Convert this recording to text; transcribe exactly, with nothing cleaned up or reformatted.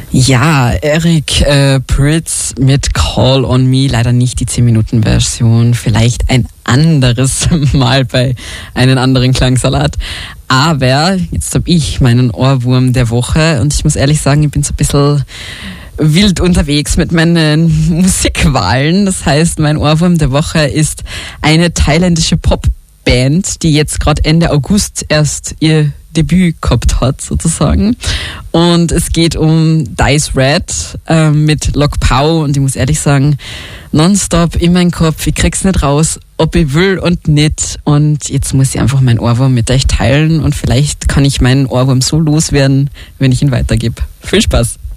Ja, Eric äh, Prydz mit Call on Me, leider nicht die zehn Minuten Version, vielleicht ein anderes Mal bei einem anderen Klangsalat. Aber jetzt habe ich meinen Ohrwurm der Woche und ich muss ehrlich sagen, ich bin so ein bisschen wild unterwegs mit meinen Musikwahlen. Das heißt, mein Ohrwurm der Woche ist eine thailändische Popband, die jetzt gerade Ende August erst ihr Debüt gehabt hat, sozusagen. Und es geht um Dice Red äh, mit Lok Pau und ich muss ehrlich sagen, nonstop in meinen Kopf, ich krieg's nicht raus, ob ich will und nicht. Und jetzt muss ich einfach meinen Ohrwurm mit euch teilen und vielleicht kann ich meinen Ohrwurm so loswerden, wenn ich ihn weitergebe. Viel Spaß!